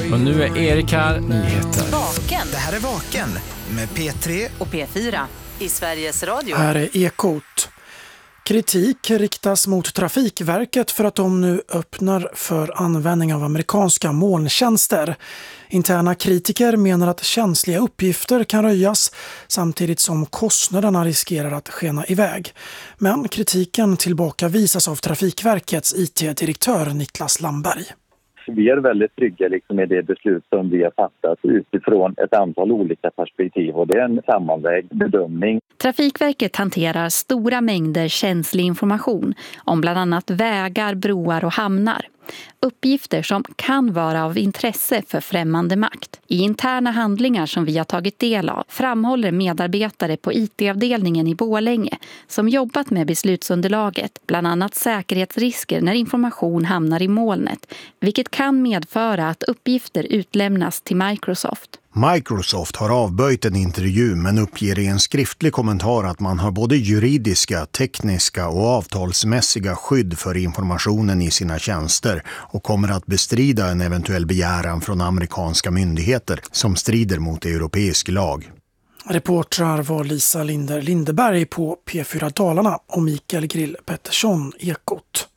Och nu är Erik här, nyheter. Vaken. Det här är Vaken med P3 Och P4 i Sveriges Radio. Här är Ekot. Kritik riktas mot Trafikverket för att de nu öppnar för användning av amerikanska molntjänster. Interna kritiker menar att känsliga uppgifter kan röjas samtidigt som kostnaderna riskerar att skena iväg. Men kritiken tillbakavisas av Trafikverkets IT-direktör Niklas Lamberg. Vi är väldigt trygga med det beslut som vi har fattat utifrån ett antal olika perspektiv, och det är en sammanvägd bedömning. Trafikverket hanterar stora mängder känslig information om bland annat vägar, broar och hamnar. Uppgifter som kan vara av intresse för främmande makt. I interna handlingar som vi har tagit del av framhåller medarbetare på IT-avdelningen i Borlänge som jobbat med beslutsunderlaget bland annat säkerhetsrisker när information hamnar i molnet, vilket kan medföra att uppgifter utlämnas till Microsoft. Microsoft har avböjt en intervju men uppger i en skriftlig kommentar att man har både juridiska, tekniska och avtalsmässiga skydd för informationen i sina tjänster och kommer att bestrida en eventuell begäran från amerikanska myndigheter som strider mot europeisk lag. Reportrar var Lisa Lindeberg på P4 Dalarna och Mikael Grill Pettersson, Ekot.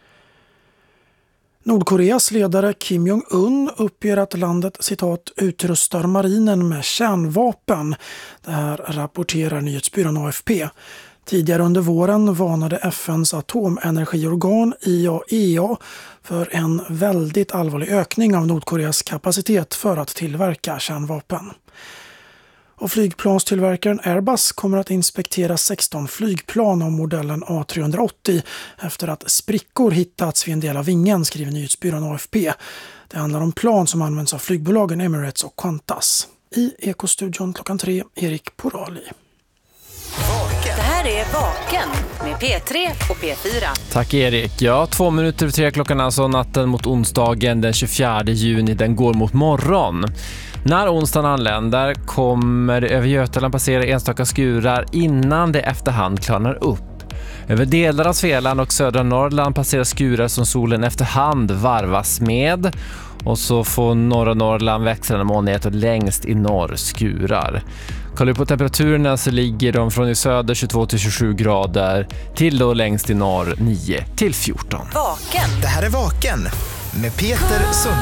Nordkoreas ledare Kim Jong-un uppger att landet citat utrustar marinen med kärnvapen. Det här rapporterar nyhetsbyrån AFP. Tidigare under våren varnade FNs atomenergiorgan IAEA för en väldigt allvarlig ökning av Nordkoreas kapacitet för att tillverka kärnvapen. Och flygplanstillverkaren Airbus kommer att inspektera 16 flygplan av modellen A380 efter att sprickor hittats vid en del av vingen, skriver nyhetsbyrån AFP. Det handlar om plan som används av flygbolagen Emirates och Qantas. I Ekostudion 3, Erik Porali. Det här är Vaken med P3 och P4. Tack Erik. Ja, 2 minuter över 3 klockan, alltså natten mot onsdagen den 24 juni. Den går mot morgon. När onsdagen anländer kommer över Götaland passera enstaka skurar innan det efterhand klarnar upp. Över delar av Svealand och södra Norrland passerar skurar som solen efterhand varvas med. Och så får norra Norrland växlande molnighet och längst i norr skurar. Kollar vi på temperaturerna så ligger de från i söder 22-27 grader till då längst i norr 9-14. Vaken. Det här är Vaken med Peter Sund.